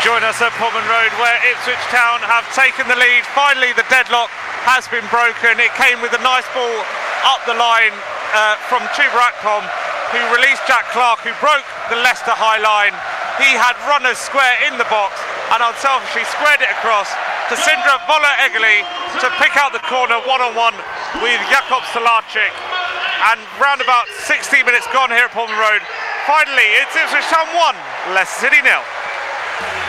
Join us at Pullman Road, where Ipswich Town have taken the lead. Finally, the deadlock has been broken. It came with a nice ball up the line from Chuba Akpom, who released Jack Clark, who broke the Leicester high line. He had runners square in the box and unselfishly squared it across to Sindra Vola-Egeli to pick out the corner one-on-one with Jakub Salarczyk. And round about 60 minutes gone here at Pullman Road. Finally, it's Ipswich Town 1, Leicester City 0.